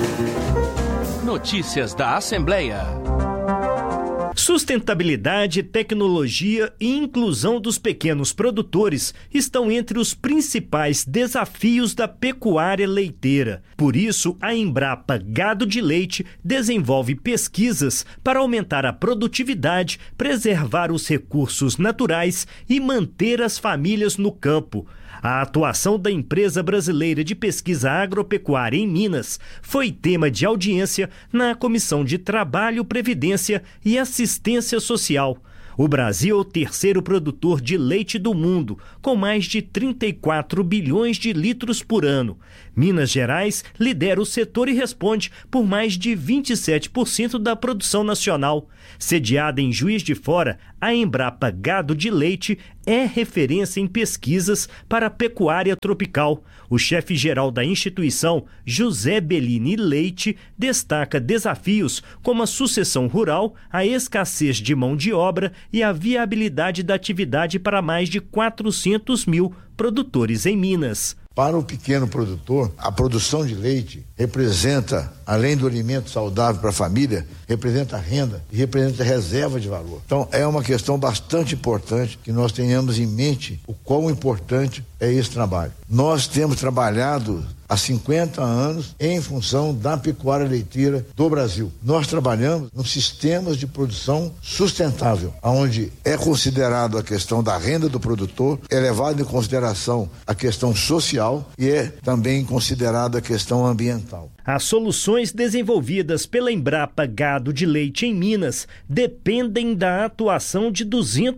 Notícias da Assembleia. Sustentabilidade, tecnologia e inclusão dos pequenos produtores estão entre os principais desafios da pecuária leiteira. Por isso, a Embrapa Gado de Leite desenvolve pesquisas para aumentar a produtividade, preservar os recursos naturais e manter as famílias no campo. A atuação da empresa brasileira de pesquisa agropecuária em Minas foi tema de audiência na Comissão de Trabalho, Previdência e Assistência Social. O Brasil é o terceiro produtor de leite do mundo, com mais de 34 bilhões de litros por ano. Minas Gerais lidera o setor e responde por mais de 27% da produção nacional. Sediada em Juiz de Fora, a Embrapa Gado de Leite é referência em pesquisas para a pecuária tropical. O chefe-geral da instituição, José Bellini Leite, destaca desafios como a sucessão rural, a escassez de mão de obra e a viabilidade da atividade para mais de 400 mil produtores em Minas. Para o pequeno produtor, a produção de leite representa, além do alimento saudável para a família, representa renda e representa reserva de valor. Então, é uma questão bastante importante que nós tenhamos em mente o quão importante é esse trabalho. Nós temos trabalhado há 50 anos em função da pecuária leiteira do Brasil. Nós trabalhamos nos sistemas de produção sustentável, onde é considerado a questão da renda do produtor, é levado em consideração a questão social e é também considerada a questão ambiental. As soluções desenvolvidas pela Embrapa Gado de Leite em Minas dependem da atuação de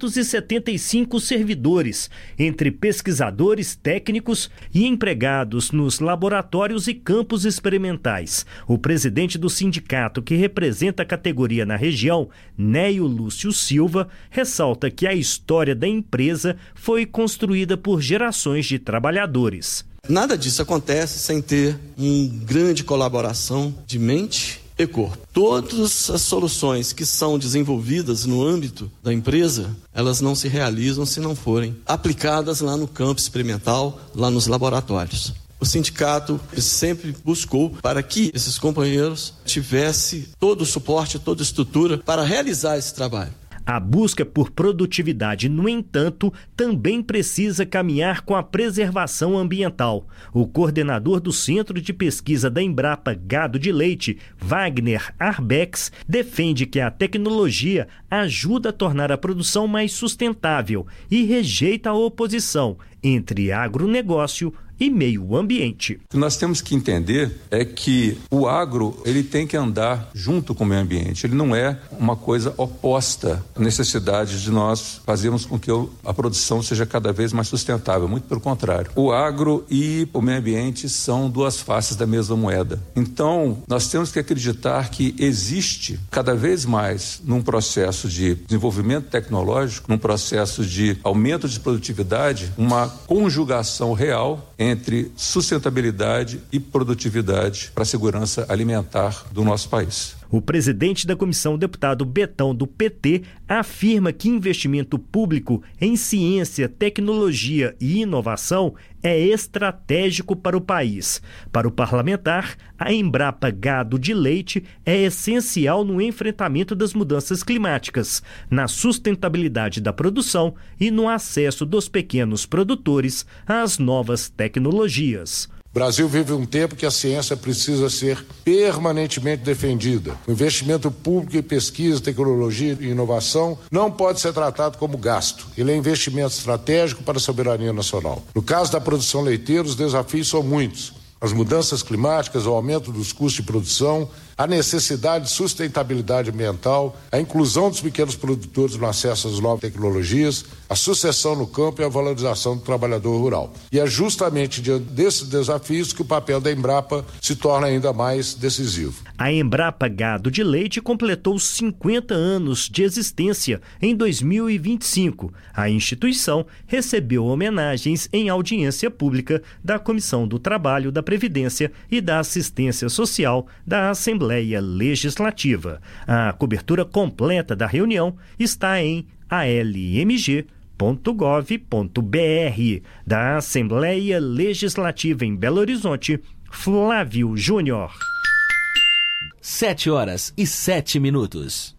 275 servidores, entre pesquisadores, técnicos e empregados nos laboratórios e campos experimentais. O presidente do sindicato que representa a categoria na região, Neio Lúcio Silva, ressalta que a história da empresa foi construída por gerações de trabalhadores. Nada disso acontece sem ter uma grande colaboração de mente e corpo. Todas as soluções que são desenvolvidas no âmbito da empresa, elas não se realizam se não forem aplicadas lá no campo experimental, lá nos laboratórios. O sindicato sempre buscou para que esses companheiros tivessem todo o suporte, toda a estrutura para realizar esse trabalho. A busca por produtividade, no entanto, também precisa caminhar com a preservação ambiental. O coordenador do Centro de Pesquisa da Embrapa Gado de Leite, Wagner Arbex, defende que a tecnologia ajuda a tornar a produção mais sustentável e rejeita a oposição entre agronegócio e meio ambiente. O que nós temos que entender é que o agro, ele tem que andar junto com o meio ambiente. Ele não é uma coisa oposta à necessidade de nós fazermos com que a produção seja cada vez mais sustentável. Muito pelo contrário. O agro e o meio ambiente são duas faces da mesma moeda. Então, nós temos que acreditar que existe cada vez mais num processo de desenvolvimento tecnológico, num processo de aumento de produtividade, uma conjugação real entre sustentabilidade e produtividade para a segurança alimentar do nosso país. O presidente da comissão, o deputado Betão, do PT, afirma que investimento público em ciência, tecnologia e inovação é estratégico para o país. Para o parlamentar, a Embrapa Gado de Leite é essencial no enfrentamento das mudanças climáticas, na sustentabilidade da produção e no acesso dos pequenos produtores às novas tecnologias. O Brasil vive um tempo que a ciência precisa ser permanentemente defendida. O investimento público em pesquisa, tecnologia e inovação não pode ser tratado como gasto. Ele é investimento estratégico para a soberania nacional. No caso da produção leiteira, os desafios são muitos. As mudanças climáticas, o aumento dos custos de produção, a necessidade de sustentabilidade ambiental, a inclusão dos pequenos produtores no acesso às novas tecnologias, a sucessão no campo e a valorização do trabalhador rural. E é justamente diante desses desafios que o papel da Embrapa se torna ainda mais decisivo. A Embrapa Gado de Leite completou 50 anos de existência em 2025. A instituição recebeu homenagens em audiência pública da Comissão do Trabalho, da Previdência e da Assistência Social da Assembleia Legislativa. A cobertura completa da reunião está em almg.gov.br. Da Assembleia Legislativa em Belo Horizonte, Flávio Júnior. 7 horas e 7 minutos.